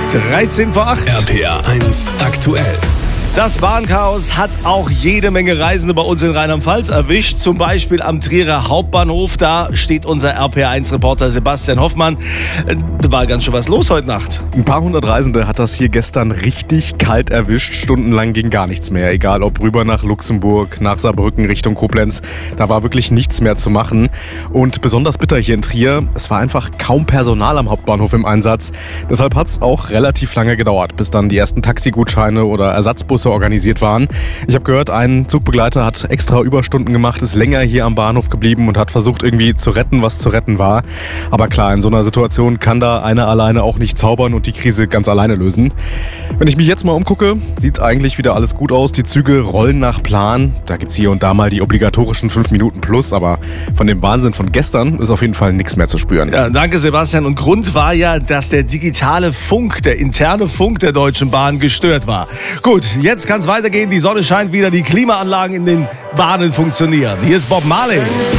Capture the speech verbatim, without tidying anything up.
dreizehn vor acht. R P R eins aktuell. Das Bahnchaos hat auch jede Menge Reisende bei uns in Rheinland-Pfalz erwischt. Zum Beispiel am Trierer Hauptbahnhof. Da steht unser R P R eins Reporter Sebastian Hoffmann. Da war ganz schön was los heute Nacht. Ein paar hundert Reisende hat das hier gestern richtig kalt erwischt. Stundenlang ging gar nichts mehr. Egal ob rüber nach Luxemburg, nach Saarbrücken, Richtung Koblenz. Da war wirklich nichts mehr zu machen. Und besonders bitter hier in Trier, es war einfach kaum Personal am Hauptbahnhof im Einsatz. Deshalb hat es auch relativ lange gedauert, bis dann die ersten Taxigutscheine oder Ersatzbusse organisiert waren. Ich habe gehört, ein Zugbegleiter hat extra Überstunden gemacht, ist länger hier am Bahnhof geblieben und hat versucht irgendwie zu retten, was zu retten war. Aber klar, in so einer Situation kann da einer alleine auch nicht zaubern und die Krise ganz alleine lösen. Wenn ich mich jetzt mal umgucke, sieht eigentlich wieder alles gut aus. Die Züge rollen nach Plan. Da gibt es hier und da mal die obligatorischen fünf Minuten plus, aber von dem Wahnsinn von gestern ist auf jeden Fall nichts mehr zu spüren. Ja, danke Sebastian. Und Grund war ja, dass der digitale Funk, der interne Funk der Deutschen Bahn gestört war. Gut, jetzt kann es weitergehen. Die Sonne scheint wieder, die Klimaanlagen in den Bahnen funktionieren. Hier ist Bob Marley.